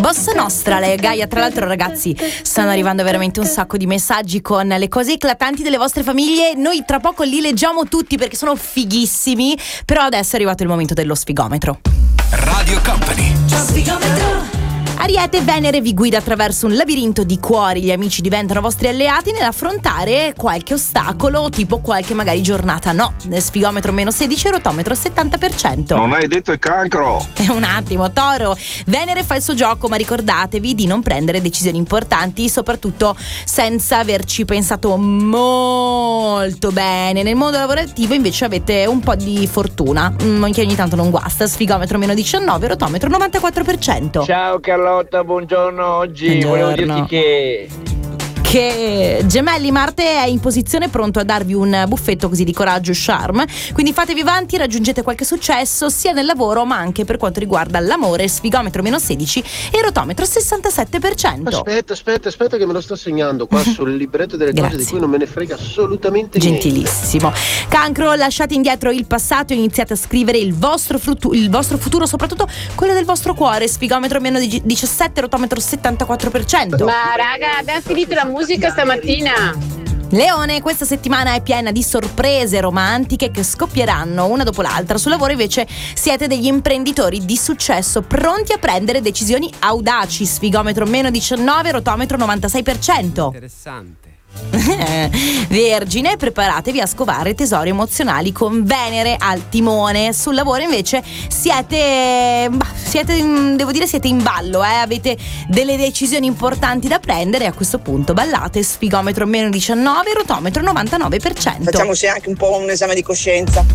Bossa Nostra, le Gaia. Tra l'altro, ragazzi, stanno arrivando veramente un sacco di messaggi con le cose eclatanti delle vostre famiglie. Noi tra poco li leggiamo tutti perché sono fighissimi. Però adesso è arrivato il momento dello sfigometro. Radio Company. Sfigometro. Ariete, Venere vi guida attraverso un labirinto di cuori. Gli amici diventano vostri alleati nell'affrontare qualche ostacolo, tipo qualche magari giornata no. Sfigometro -16, rotometro 70%. Non hai detto il Cancro. Un attimo, Toro. Venere fa il suo gioco, ma ricordatevi di non prendere decisioni importanti, soprattutto senza averci pensato molto bene. Nel mondo lavorativo invece avete un po' di fortuna, che ogni tanto non guasta. Sfigometro -19, rotometro 94%. Ciao Carlotta, buongiorno. Oggi volevo dirti che Gemelli, Marte è in posizione pronto a darvi un buffetto così di coraggio e charme, quindi fatevi avanti, raggiungete qualche successo sia nel lavoro ma anche per quanto riguarda l'amore. Sfigometro -16 e rotometro 67%. Aspetta che me lo sto segnando qua sul libretto delle cose di cui non me ne frega assolutamente niente. Gentilissimo. Cancro, lasciate indietro il passato e iniziate a scrivere il vostro futuro, soprattutto quello del vostro cuore. Sfigometro -17, rotometro 74%. Ma raga, abbiamo finito la musica stamattina. Leone, questa settimana è piena di sorprese romantiche che scoppieranno una dopo l'altra. Sul lavoro invece siete degli imprenditori di successo pronti a prendere decisioni audaci. Sfigometro -19, rotometro 96%. Interessante. Vergine, preparatevi a scovare tesori emozionali con Venere al timone. Sul lavoro invece siete in ballo, avete delle decisioni importanti da prendere e a questo punto ballate. Sfigometro -19, rotometro 99%. Facciamoci anche un po' un esame di coscienza.